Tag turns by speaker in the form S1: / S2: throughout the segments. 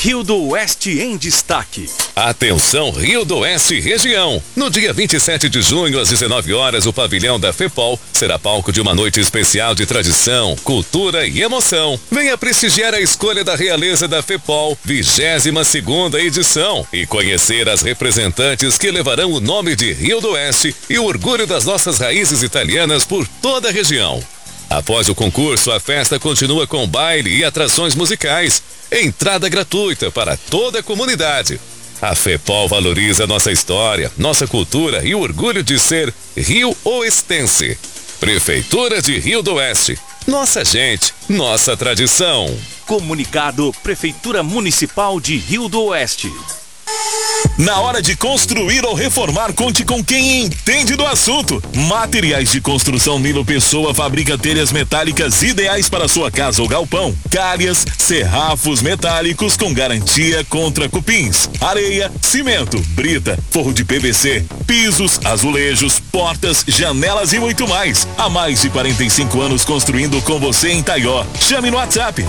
S1: Rio do Oeste em destaque.
S2: Atenção, Rio do Oeste região. No dia 27 de junho, às 19 horas, o pavilhão da FEPOL será palco de uma noite especial de tradição, cultura e emoção. Venha prestigiar a escolha da realeza da FEPOL, 22ª edição, e conhecer as representantes que levarão o nome de Rio do Oeste e o orgulho das nossas raízes italianas por toda a região. Após o concurso, a festa continua com baile e atrações musicais. Entrada gratuita para toda a comunidade. A FEPOL valoriza nossa história, nossa cultura e o orgulho de ser Rio Oestense. Prefeitura de Rio do Oeste. Nossa gente, nossa tradição.
S1: Comunicado Prefeitura Municipal de Rio do Oeste.
S3: Na hora de construir ou reformar, conte com quem entende do assunto. Materiais de Construção Nilo Pessoa fabrica telhas metálicas ideais para sua casa ou galpão. Calhas, serrafos metálicos com garantia contra cupins. Areia, cimento, brita, forro de PVC, pisos, azulejos, portas, janelas e muito mais. Há mais de 45 anos construindo com você em Taió. Chame no WhatsApp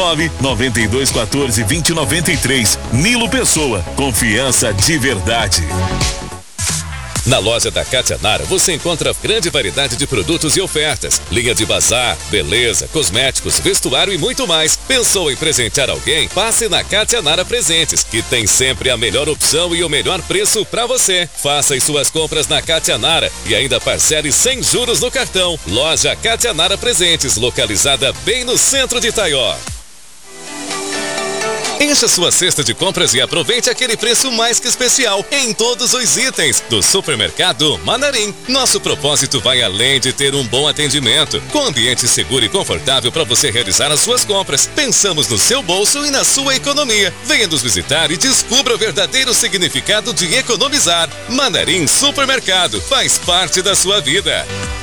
S3: 992142093. Nilo Pessoa, confiança de verdade.
S2: Na loja da Cátia Nara você encontra grande variedade de produtos e ofertas. Linha de bazar, beleza, cosméticos, vestuário e muito mais. Pensou em presentear alguém? Passe na Cátia Nara Presentes, que tem sempre a melhor opção e o melhor preço para você. Faça as suas compras na Cátia Nara e ainda parcele sem juros no cartão. Loja Cátia Nara Presentes, localizada bem no centro de Taió. Encha sua cesta de compras e aproveite aquele preço mais que especial em todos os itens do Supermercado Mandarim. Nosso propósito vai além de ter um bom atendimento, com ambiente seguro e confortável para você realizar as suas compras. Pensamos no seu bolso e na sua economia. Venha nos visitar e descubra o verdadeiro significado de economizar. Mandarim Supermercado faz parte da sua vida.